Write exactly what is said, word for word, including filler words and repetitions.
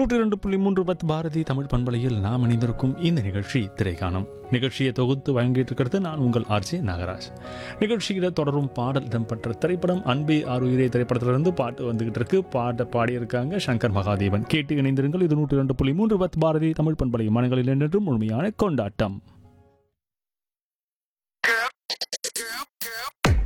நூற்றி இரண்டு புள்ளி மூன்று பத்து பாரதி தமிழ் பண்பலையில் நாம் இணைந்திருக்கும் இந்த நிகழ்ச்சி திரைக்காணும். நிகழ்ச்சியை தொகுத்து வழங்கிட்டு இருக்கிறது நான் உங்கள் ஆர்ஜே நாகராஜ். நிகழ்ச்சியில் தொடரும் பாடல் இடம்பெற்ற திரைப்படம் அன்பே ஆறுயிரே திரைப்படத்திலிருந்து பாட்டு வந்துகிட்டு இருக்கு. பாட்டை பாடியிருக்காங்க சங்கர் மகாதேவன். கேட்டு இணைந்திருங்கள். இது நூற்றி இரண்டு புள்ளி மூன்று பத்து பாரதி தமிழ் பண்பலை மனங்களில் என்றும் முழுமையான கொண்டாட்டம்.